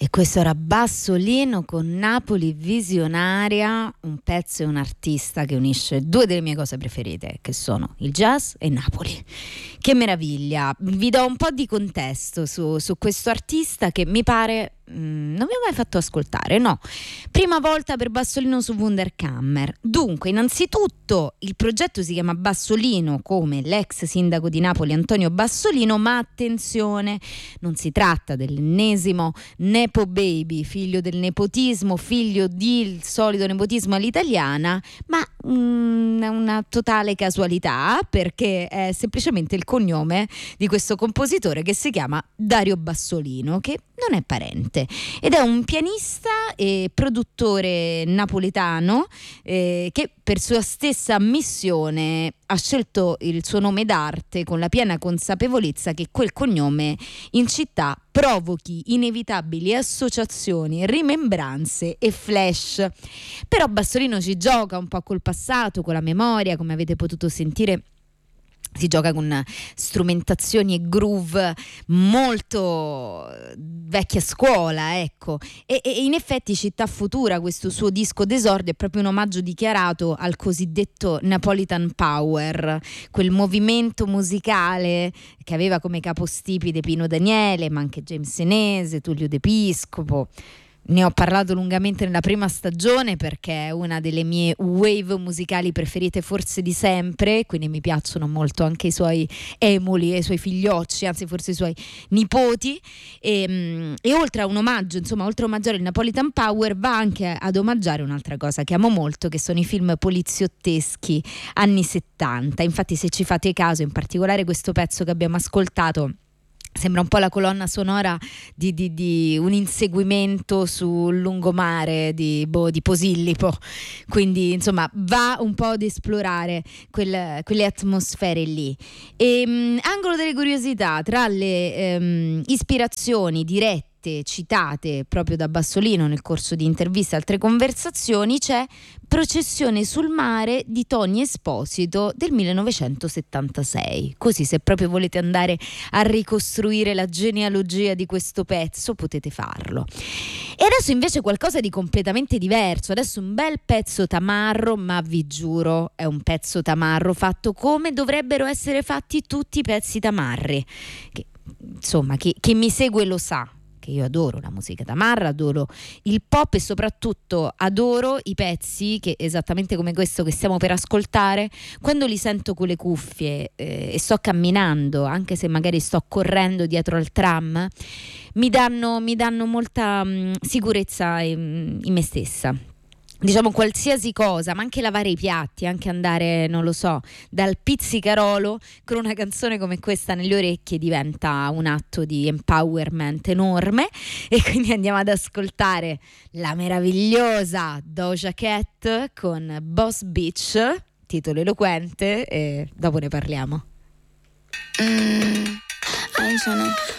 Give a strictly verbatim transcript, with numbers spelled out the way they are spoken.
E questo era Bassolino con Napoli Visionaria, un pezzo e un artista che unisce due delle mie cose preferite, che sono il jazz e Napoli. Che meraviglia! Vi do un po' di contesto su, su questo artista che mi pare Mm, non mi ho mai fatto ascoltare, no. Prima volta per Bassolino su Wunderkammer. Dunque, innanzitutto il progetto si chiama Bassolino, come l'ex sindaco di Napoli Antonio Bassolino, ma attenzione, non si tratta dell'ennesimo nepo baby, figlio del nepotismo, figlio del solito nepotismo all'italiana, ma mm, una totale casualità, perché è semplicemente il cognome di questo compositore che si chiama Dario Bassolino, che non è parente, ed è un pianista e produttore napoletano eh, che per sua stessa missione ha scelto il suo nome d'arte con la piena consapevolezza che quel cognome in città provochi inevitabili associazioni, rimembranze e flash. Però Bassolino ci gioca un po' col passato, con la memoria, come avete potuto sentire. Si gioca con strumentazioni e groove molto vecchia scuola, ecco. E, e in effetti Città Futura, questo suo disco d'esordio, è proprio un omaggio dichiarato al cosiddetto Napolitan Power, quel movimento musicale che aveva come capostipite Pino Daniele, ma anche James Senese, Tullio De Piscopo. Ne ho parlato lungamente nella prima stagione perché è una delle mie wave musicali preferite forse di sempre, quindi mi piacciono molto anche i suoi emuli e i suoi figliocci, anzi forse i suoi nipoti, e, e oltre a un omaggio, insomma, oltre a omaggiare il Napolitan Power, va anche ad omaggiare un'altra cosa che amo molto, che sono i film poliziotteschi anni settanta. Infatti, se ci fate caso, in particolare questo pezzo che abbiamo ascoltato sembra un po' la colonna sonora di, di, di un inseguimento sul lungomare di, boh, di Posillipo, quindi insomma va un po' ad esplorare quel, quelle atmosfere lì. E, um, angolo delle curiosità, tra le um, ispirazioni dirette citate proprio da Bassolino nel corso di interviste e altre conversazioni, c'è Processione sul mare di Tony Esposito del millenovecentosettantasei. Così, se proprio volete andare a ricostruire la genealogia di questo pezzo, potete farlo. E adesso invece qualcosa di completamente diverso. Adesso un bel pezzo tamarro, ma vi giuro è un pezzo tamarro fatto come dovrebbero essere fatti tutti i pezzi tamarri, che, insomma, chi, chi mi segue lo sa. Io adoro la musica tamarra, adoro il pop e soprattutto adoro i pezzi che, esattamente come questo che stiamo per ascoltare, quando li sento con le cuffie eh, e sto camminando, anche se magari sto correndo dietro al tram, mi danno, mi danno molta mh, sicurezza in, in me stessa. Diciamo qualsiasi cosa, ma anche lavare i piatti, anche andare, non lo so, dal pizzicarolo con una canzone come questa nelle orecchie diventa un atto di empowerment enorme. E quindi andiamo ad ascoltare la meravigliosa Doja Cat con Boss Bitch, titolo eloquente, e dopo ne parliamo. Mm, I ain't tryna